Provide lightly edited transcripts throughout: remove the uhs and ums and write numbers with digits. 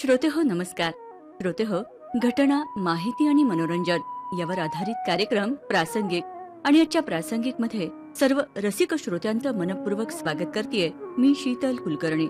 श्रोते हो नमस्कार. श्रोते हो, घटना, माहिती आणि मनोरंजन यावर आधारित कार्यक्रम प्रासंगिक आणि आजच्या प्रासंगिक मध्ये सर्व रसिक श्रोत्यांचं मनपूर्वक स्वागत करतेय मी शीतल कुलकर्णी.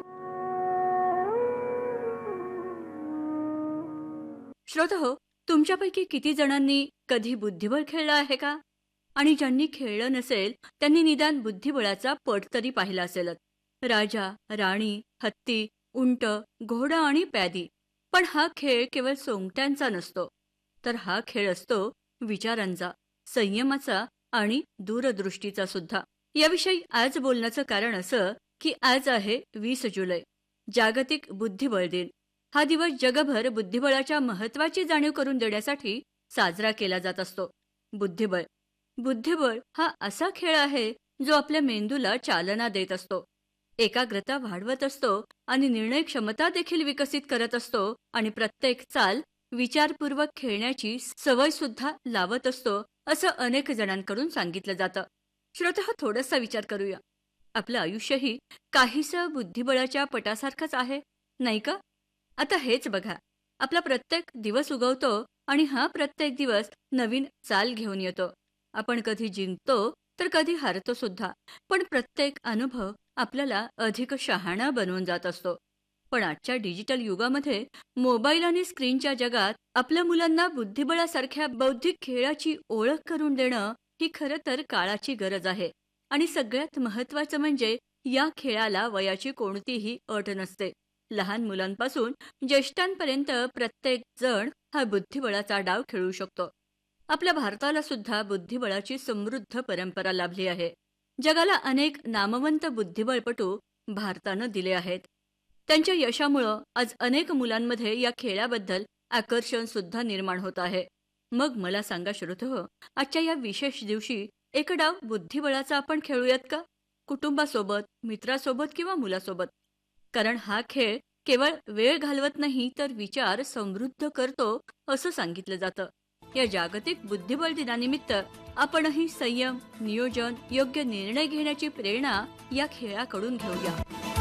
श्रोते हो, तुमच्यापैकी किती जणांनी कधी बुद्धिबळ खेळलं आहे का? आणि ज्यांनी खेळलं नसेल त्यांनी निदान बुद्धिबळाचा पट तरी पाहिला असेलच. राजा, राणी, हत्ती, उंट, घोडा आणि प्यादी. पण हा खेळ केवळ सोंगट्यांचा नसतो, तर हा खेळ असतो विचारांचा, संयमाचा आणि दूरदृष्टीचा सुद्धा. याविषयी आज बोलण्याचं कारण असं की आज आहे 20 जुलै, जागतिक बुद्धिबळ दिन. हा दिवस जगभर बुद्धिबळाच्या महत्वाची जाणीव करून देण्यासाठी साजरा केला जात असतो. बुद्धिबळ बुद्धिबळ हा असा खेळ आहे जो आपल्या मेंदूला चालना देत असतो, एकाग्रता वाढवत असतो आणि निर्णय क्षमता देखील विकसित करत असतो आणि प्रत्येक चाल विचारपूर्वक खेळण्याची सवय सुद्धा लावत असतो, असं अनेक जणांकडून सांगितलं जातं. श्रोता, थोडासा विचार करूया. आपलं आयुष्यही काहीसं बुद्धिबळाच्या पटासारखंच आहे, नाही का? आता हेच बघा, आपला प्रत्येक दिवस उगवतो आणि हा प्रत्येक दिवस नवीन चाल घेऊन येतो. आपण कधी जिंकतो तर कधी हारतो सुद्धा, पण प्रत्येक अनुभव आपल्याला अधिक शहाणा बनवून जात असतो. पण आजच्या डिजिटल युगामध्ये मोबाईल आणि स्क्रीनच्या जगात आपल्या मुलांना बुद्धिबळासारख्या बौद्धिक खेळाची ओळख करून देणं ही खरं तर काळाची गरज आहे. आणि सगळ्यात महत्त्वाचं म्हणजे या खेळाला वयाची कोणतीही अट नसते. लहान मुलांपासून ज्येष्ठांपर्यंत प्रत्येक जण हा बुद्धिबळाचा डाव खेळू शकतो. आपल्या भारताला सुद्धा बुद्धिबळाची समृद्ध परंपरा लाभली आहे. जगाला अनेक नामवंत बुद्धिबळपटू भारतानं दिले आहेत. त्यांच्या यशामुळं आज अनेक मुलांमध्ये या खेळाबद्दल आकर्षण सुद्धा निर्माण होत आहे. मग मला सांगा श्रोतेहो, आजच्या या विशेष दिवशी एक डाव बुद्धिबळाचा आपण खेळूयात का? कुटुंबासोबत, मित्रासोबत किंवा मुलासोबत. कारण हा खेळ केवळ वेळ घालवत नाही तर विचार समृद्ध करतो असं सांगितलं जातं. या जागतिक बुद्धिबळ दिनानिमित्त आपणही संयम, नियोजन, योग्य निर्णय घेण्याची प्रेरणा या खेळाकडून घेऊया.